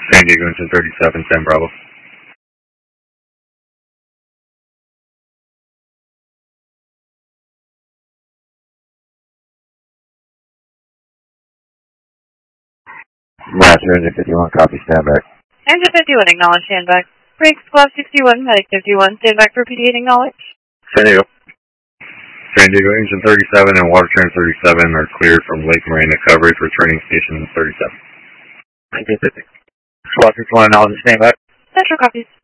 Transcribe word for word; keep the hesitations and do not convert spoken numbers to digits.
San Diego Engine thirty-seven, San Bravo. Master Engine fifty-one, copy, stand back. Engine fifty-one, acknowledge, stand back. Brakes, Class sixty-one, Medic fifty-one, stand back for P D acknowledge. San Diego. San Diego Engine thirty-seven and Water Turn thirty-seven are cleared from Lake Marina coverage, returning station thirty-seven. Engine fifty. Squad fifty-one, acknowledge, stand back. Central copies.